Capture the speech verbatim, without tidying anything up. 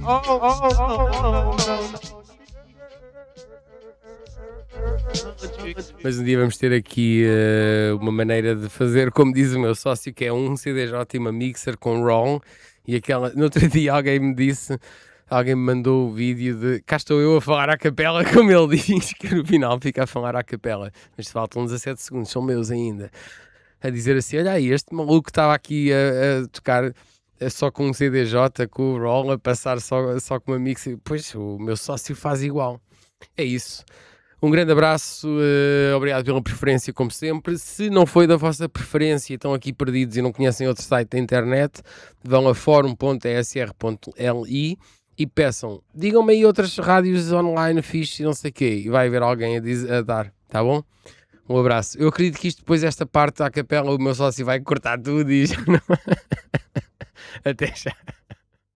Oh, oh, oh, oh, mas um dia vamos ter aqui uh, uma maneira de fazer, como diz o meu sócio, que é um C D J e uma mixer com RAW. E aquela, no outro dia alguém me disse, alguém me mandou o vídeo de cá estou eu a falar à capela, como ele diz, que no final fica a falar à capela, mas faltam dezassete segundos, são meus ainda, a dizer assim, olha aí, este maluco estava aqui a, a tocar só com um C D J, com o RAW, a passar só, só com uma mixer. Pois, o meu sócio faz igual. É isso. Um grande abraço, uh, obrigado pela preferência, como sempre. Se não foi da vossa preferência e estão aqui perdidos e não conhecem outro site da internet, vão a fórum ponto e s r ponto l i e peçam, digam-me aí outras rádios online fixe e não sei o quê, e vai haver alguém a, dizer, a dar, tá bom? Um abraço. Eu acredito que isto depois, esta parte à capela, o meu sócio vai cortar tudo e já não... Até já.